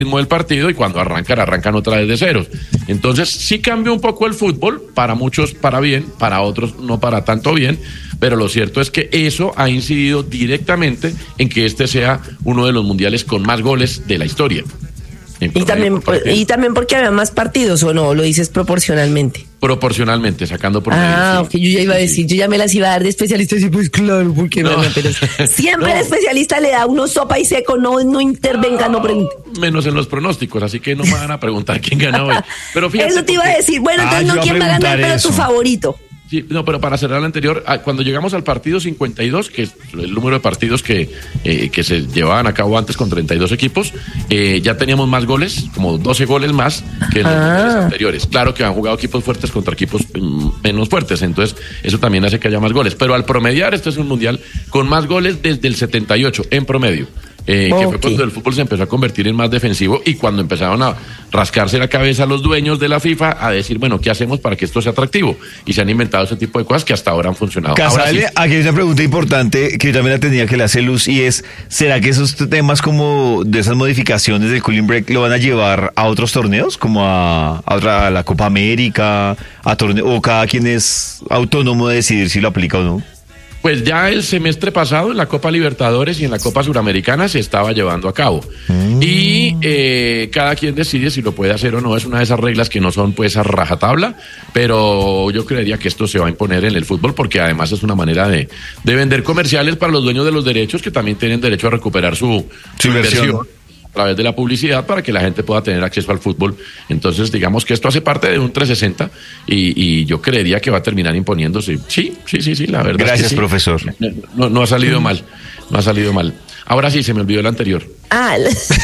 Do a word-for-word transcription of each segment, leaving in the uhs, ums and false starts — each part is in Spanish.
ritmo del partido y cuando arrancan, arrancan otra vez de ceros. Entonces sí cambia un poco el fútbol, para muchos para bien, para otros no para tanto bien, pero lo cierto es que eso ha incidido directamente en que este sea uno de los mundiales con más goles de la historia. Y también, y también porque había más partidos, ¿o no? ¿Lo dices proporcionalmente? Proporcionalmente, sacando por medio. Ah, sí. ok, yo ya iba a decir, yo ya me las iba a dar de especialista, y pues claro, porque no, no, pero siempre no. El especialista le da uno sopa y seco, no, no intervenga, no, no pregunte. Menos en los pronósticos, así que no me van a preguntar quién gana hoy. Pero fíjate, eso te iba porque... a decir, bueno, entonces ah, no quién va a ganar, pero eso. Tu favorito. Sí, no, pero para cerrar el anterior, cuando llegamos al partido cincuenta y dos, que es el número de partidos que, eh, que se llevaban a cabo antes con treinta y dos equipos, eh, ya teníamos más goles, como doce goles más que en los ah. mundiales anteriores. Claro que han jugado equipos fuertes contra equipos menos fuertes, entonces eso también hace que haya más goles. Pero al promediar, este es un mundial con más goles desde el setenta y ocho en promedio. Eh, okay. Que fue cuando el fútbol se empezó a convertir en más defensivo y cuando empezaron a rascarse la cabeza los dueños de la FIFA a decir, bueno, ¿qué hacemos para que esto sea atractivo? Y se han inventado ese tipo de cosas que hasta ahora han funcionado. Casale, sí. Aquí hay una pregunta importante que yo también la tenía, que la hace Luz, y es, ¿será que esos temas como de esas modificaciones del cooling break lo van a llevar a otros torneos? Como a, a, otra, a la Copa América, a torneo, o cada quien es autónomo de decidir si lo aplica o no? Pues ya el semestre pasado en la Copa Libertadores y en la Copa Suramericana se estaba llevando a cabo. Mm. Y eh, cada quien decide si lo puede hacer o no. Es una de esas reglas que no son pues a rajatabla, pero yo creería que esto se va a imponer en el fútbol porque además es una manera de, de vender comerciales para los dueños de los derechos que también tienen derecho a recuperar su, su inversión. inversión. A través de la publicidad para que la gente pueda tener acceso al fútbol. Entonces, digamos que esto hace parte de un trescientos sesenta y, y yo creería que va a terminar imponiéndose. Sí, sí, sí, sí, la verdad. Gracias, es que sí. Profesor. No, no ha salido mal, no ha salido mal. Ahora sí, se me olvidó el anterior. Ah,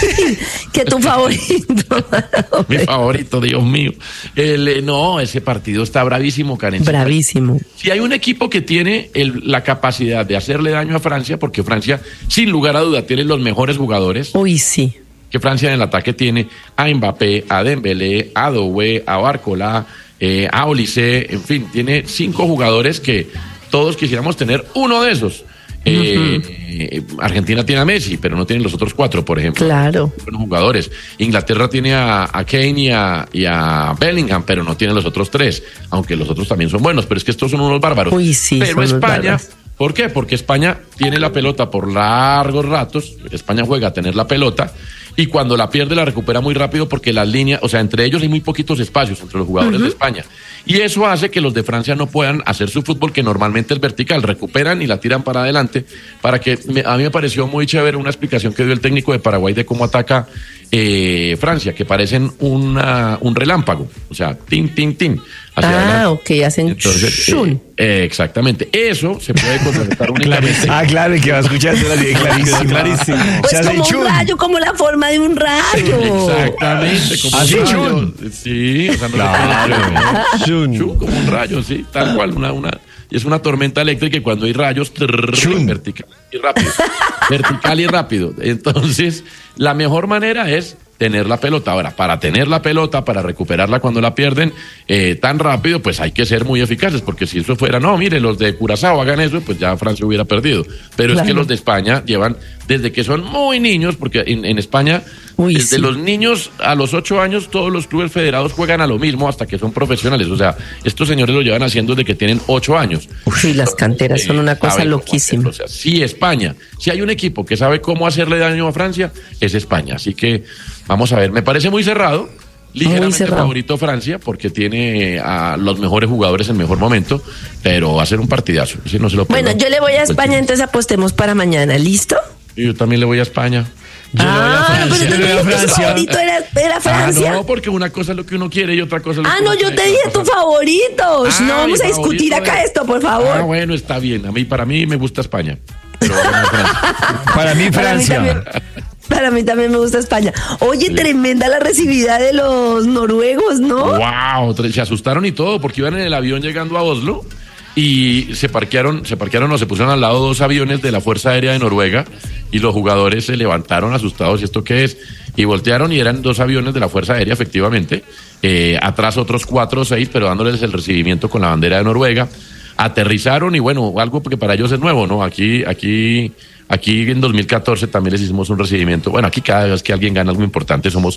que tu favorito. Mi favorito, Dios mío. El, no, ese partido está bravísimo, Karen. Bravísimo. Si hay un equipo que tiene el, la capacidad de hacerle daño a Francia, porque Francia, sin lugar a duda, tiene los mejores jugadores. Uy, sí. Que Francia en el ataque tiene a Mbappé, a Dembélé, a Doué, a Barcola, eh, a Olise, en fin, tiene cinco jugadores que todos quisiéramos tener uno de esos. Eh, uh-huh. Argentina tiene a Messi, pero no tienen los otros cuatro, por ejemplo. Claro. Buenos jugadores. Inglaterra tiene a, a Kane y a, y a Bellingham, pero no tiene los otros tres, aunque los otros también son buenos, pero es que estos son unos bárbaros. Uy, sí, pero España, ¿por qué? Porque España tiene la pelota por largos ratos, España juega a tener la pelota, y cuando la pierde la recupera muy rápido porque las líneas, o sea, entre ellos hay muy poquitos espacios entre los jugadores uh-huh. de España. Y eso hace que los de Francia no puedan hacer su fútbol que normalmente es vertical, recuperan y la tiran para adelante, para que me, a mí me pareció muy chévere una explicación que dio el técnico de Paraguay de cómo ataca eh, Francia, que parecen una, un relámpago, o sea, tin, tin, tin. Ah, adelante. Ok, hacen Entonces, eh, eh, exactamente, eso se puede contrarrestar únicamente. Ah, claro, el que va escuchando la tiene clarísimo, clarísimo. Pues o sea, como un chun. rayo, como la forma de un rayo. Exactamente, como ¿Así un rayo. Chun? Sí, o sea, no claro. Chun. Chun, como un rayo, sí, tal cual, una, una, y es una tormenta eléctrica y cuando hay rayos, trrr, vertical y rápido, vertical y rápido. Entonces, la mejor manera es tener la pelota. Ahora, para tener la pelota, para recuperarla cuando la pierden eh, tan rápido, pues hay que ser muy eficaces, porque si eso fuera, no, mire, los de Curazao hagan eso, pues ya Francia hubiera perdido. Pero claro. Es que los de España llevan, desde que son muy niños, porque en, en España, Uy, desde sí. los niños a los ocho años, todos los clubes federados juegan a lo mismo hasta que son profesionales. O sea, estos señores lo llevan haciendo desde que tienen ocho años. Uy, las canteras son una cosa loquísima. O sea, sí, España, si hay un equipo que sabe cómo hacerle daño a Francia, es España. Así que vamos a ver, me parece muy cerrado, ligeramente muy cerrado. Favorito Francia, porque tiene a los mejores jugadores en el mejor momento, pero va a ser un partidazo. Si no se lo bueno, yo le voy a España, pues, entonces apostemos para mañana, ¿listo? Yo también le voy a España. Yo ah, pero tú dijiste que tu favorito era, era Francia. Ah, no, porque una cosa es lo que uno quiere y otra cosa es lo ah, que uno no, yo te dije tu favorito. Ah, no vamos a discutir acá de... esto, por favor. Ah, bueno, está bien. A mí, para mí me gusta España. Pero para mí, Francia. Para mí, para mí también me gusta España. Oye, sí. Tremenda la recibida de los noruegos, ¿no? Wow, se asustaron y todo, porque iban en el avión llegando a Oslo y se parquearon, se parquearon o se pusieron al lado dos aviones de la Fuerza Aérea de Noruega y los jugadores se levantaron asustados, ¿y esto qué es? Y voltearon y eran dos aviones de la Fuerza Aérea, efectivamente, eh, atrás otros cuatro o seis, pero dándoles el recibimiento con la bandera de Noruega. aterrizaron y bueno, algo que para ellos es nuevo, ¿no? Aquí, aquí, aquí en dos mil catorce también les hicimos un recibimiento. Bueno, aquí cada vez que alguien gana algo importante somos